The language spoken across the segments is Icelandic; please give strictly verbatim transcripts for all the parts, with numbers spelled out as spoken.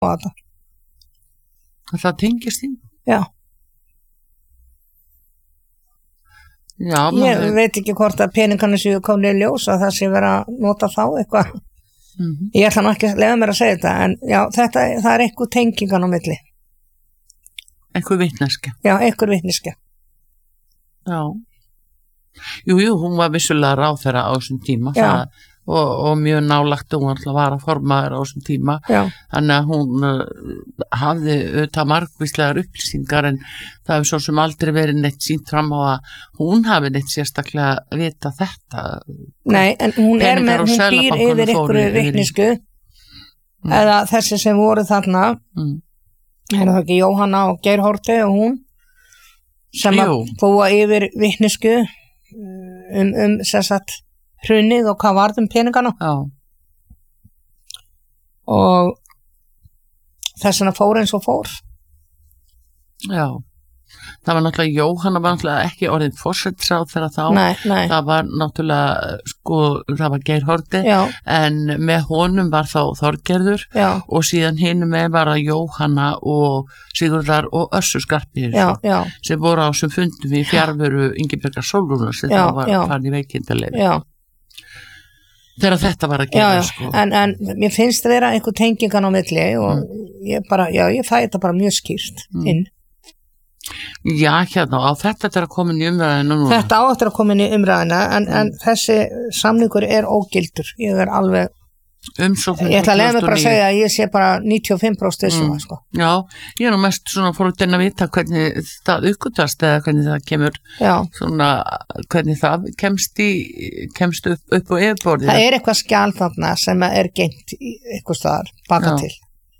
þetta. Það tengist því? Já. Já, ég maður... veit ekki hvort að peningarnir séu komnir í ljós að það sé vera að nota þá eitthvað. Mm-hmm. Ég ætla nú ekki að leyfa mér að segja þetta, en já, þetta, það er einhver tengingan á milli. Einhver vitneskja. Já, einhver vitneskja. Já. Jú, jú, hún var vissulega ráðherra á þessum tíma það, og, og mjög nálagt hún alltaf var að formaður á þessum tíma. Já. Þannig að hún uh, hafði auðvitað margvíslegar upplýsingar en það hefur svo sem aldrei verið neitt sínt fram á að hún hafi neitt sérstaklega vita þetta. Nei, en hún er með, hún býr yfir einhverju vitnesku mm. eða þessi sem voru þarna mm. er það ekki Jóhanna og Geir Haarde og hún sem Jú. Að búa yfir vitnesku um, um sessat hrunið og hvað varð um peningana. Já. Og þess vegna fór eins og fór. Já. Það var náttúrulega, Jóhanna var náttúrulega ekki orðin forsætisráðherra þá. Nei, nei. Það var náttúrulega, sko, það var Geir Haarde, en með honum var þá Þorgerður Já. Og síðan hinum með var að Jóhanna og Sigurðar og Össur Skarphéðinsson sem voru á sem fundum í fjarveru Ingibjargar Sólrúnar sem þá var farin í veikindaleyfi. Já. Þegar þetta var að gera, já, sko. En, en mér finnst það vera einhver tengingan á milli og mm. ég bara, já, ég fæ þetta bara mjög skýrt mm. inn. Já, hérna, á þetta er að koma inn í umræðina núna. Þetta á þetta er að koma inn í umræðina, en, mm. en þessi samningur er ógildur. Ég er alveg, umsóknin. Ég ætla að leiða mig bara að segja að ég sé bara níutíu og fimm prósent vissum það, sko. Já, ég er nú mest svona fórhundin að vita hvernig það uppgötvast eða hvernig það kemur, Já. Svona, hvernig það kemst í, kemst upp, upp á yfirborðið. Það er eitthvað skjal þarna sem er geymt eitthvað staðar, baka Já. til.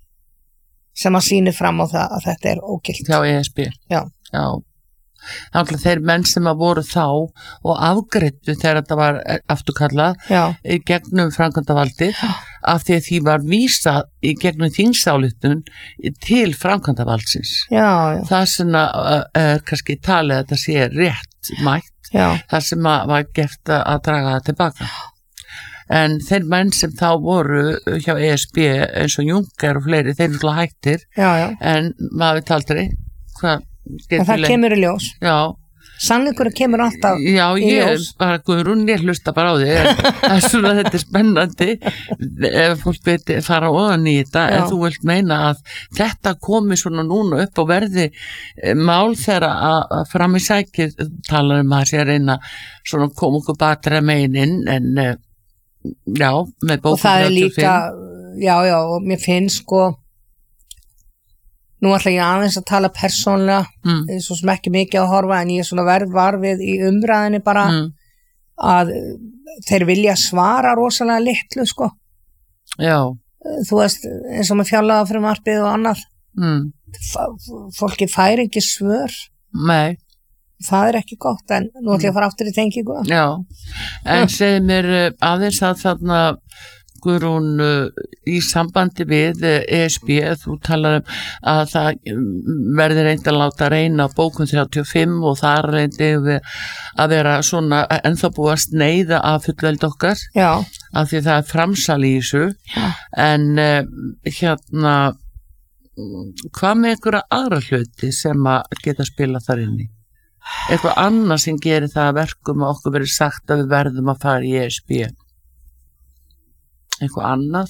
Sem að sýni fram á það að þetta er ógilt. Já, E S B. Já. Já. Þannig að þeir menn sem að voru þá og afgreiddu þegar þetta var afturkallað í gegnum framkvæmdavaldið af því að því var vísað í gegnum þingsályktun til framkvæmdavaldsins. Já, já. Það sem er kannski talið að þetta sé rétt mætt, já. Það sem var gert að draga það tilbaka. En þeir menn sem þá voru hjá E S B eins og Juncker og fleiri, þeir eru hættir, já, já. En maður veit aldrei hvað en það kemur í ljós. Já. Sannleikurinn kemur alltaf Já, í ég, ljós. Já, bara Guðrún, ég hlusta bara á þig. Það er svona, þetta er spennandi ef fólk veit fara ofan í þetta, Já. En þú vilt meina að þetta komi svona núna upp og verði mál þegar að fram í sækir talar um að sé að reyna svona koma okkur batra meginin en já, með bókum og það er líka, já, já, og mér finnst sko nú ætla ég aðeins að tala persónlega mm. svo sem ekki mikið að horfa en ég er svona verð varfið í umræðinni bara mm. að þeir vilja svara rosalega litlu sko já. Þú veist, eins og með fjárlaga frumvarpið og annað mm. fólki fær ekki svör Nei. Það er ekki gott en nú ætla ég að fara aftur í tengingu Já, en segð mér aðeins að þarna Guðrún í sambandi við E S B, þú talar um að það verði reynd að láta reyna bókun þrjátíu og fimm og það reyndi að vera svona ennþá búið að sneiða af fullveldi okkar Já. Af því það er framsal í þessu Já. En hérna hvað með einhverja aðra hluti sem að geta spila þar inn í? Eitthvað annað sem gerir það að verkum að okkur verið sagt að við verðum að fara í E S B eitthvað annað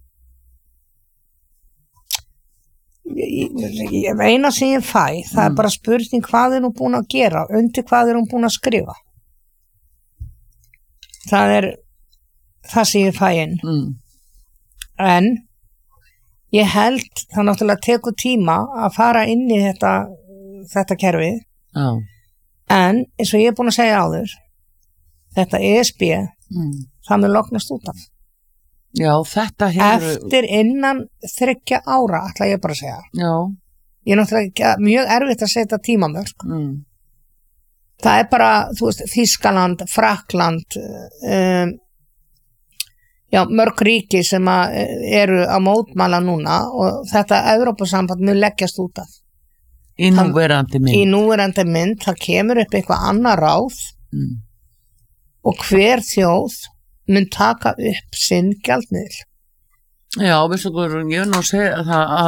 ég, eina sem ég fæ það mm. er bara spurning hvað er hún búin að gera undir hvað er hún búin að skrifa það er það sem ég fæ inn mm. en ég held það náttúrulega tekur tíma að fara inn í þetta þetta kerfi oh. en eins og ég er búin að segja áður þetta E S B mm. það mun loknast út af Já, þetta hefur eftir innan þriggja ára ætla ég bara að segja Já. Ég er náttúrulega mjög erfitt að setja tímamörk mm. það er bara, þú veist, Þýskaland Frakkland um, já, mörg ríki sem að eru að mótmæla núna og þetta Evrópusamband mun leggjast út af í núverandi mynd í núverandi mynd, það kemur upp eitthvað annað ráð mm. og hver þjóð mun taka upp sinn gjaldmiðil Já, veistu Guðrún, ég vil nú segja það að